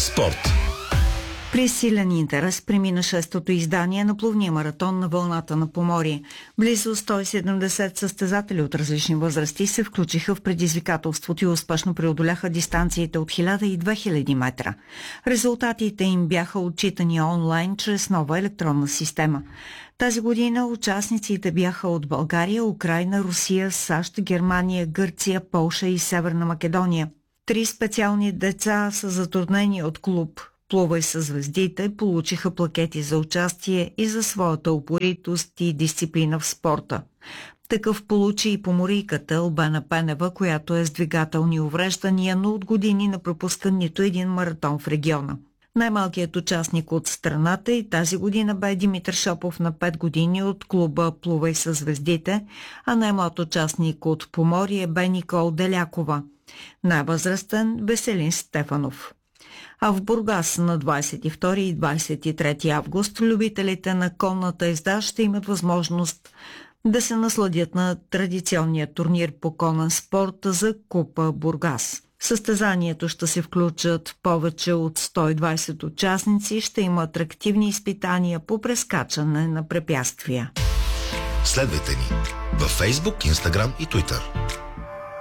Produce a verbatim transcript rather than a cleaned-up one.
Спорт. При силен интерес премина шестото издание на плувния маратон на вълната на Поморие. Близо сто и седемдесет състезатели от различни възрасти се включиха в предизвикателството и успешно преодоляха дистанциите от хиляда и две хиляди метра. Резултатите им бяха отчитани онлайн чрез нова електронна система. Тази година участниците бяха от България, Украйна, Русия, САЩ, Германия, Гърция, Полша и Северна Македония. Три специални деца са затруднени от клуб "Плувай със звездите" получиха плакети за участие и за своята упоритост и дисциплина в спорта. Такъв получи и поморийката Албена Пенева, която е с двигателни увреждания, но от години не пропуска нито един маратон в региона. Най-малкият участник от страната и тази година бе Димитър Шопов на пет години от клуба "Плувай със звездите", а най-млад участник от Поморие бе Никол Делякова. Най-възрастен Веселин Стефанов. А в Бургас на двадесет и втори и двадесет и трети август любителите на конната езда ще имат възможност да се насладят на традиционния турнир по конен спорт за Купа Бургас. В състезанието ще се включат повече от сто и двадесет участници, ще има атрактивни изпитания по прескачане на препятствия. Следвайте ни във Facebook, Instagram и Twitter.